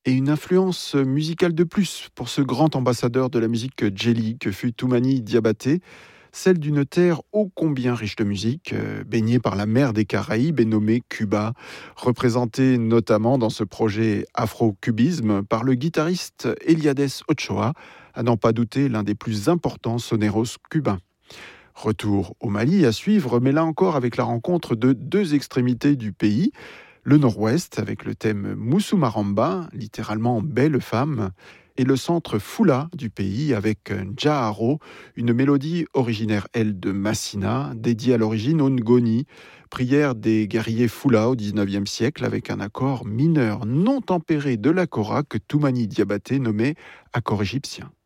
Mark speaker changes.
Speaker 1: et une influence musicale de plus pour ce grand ambassadeur de la musique djeli que fut Toumani Diabaté, celle d'une terre ô combien riche de musique, baignée par la mer des Caraïbes et nommée Cuba, représentée notamment dans ce projet afro-cubisme par le guitariste Eliades Ochoa, à n'en pas douter l'un des plus importants soneros cubains. Retour au Mali à suivre, mais là encore avec la rencontre de deux extrémités du pays. Le nord-ouest avec le thème Moussou Maramba, littéralement belle femme, et le centre Fula du pays avec Njaharo, une mélodie originaire, elle, de Massina, dédiée à l'origine au Ngoni, prière des guerriers Fula au XIXe siècle avec un accord mineur non tempéré de la kora que Toumani Diabaté nommait accord égyptien.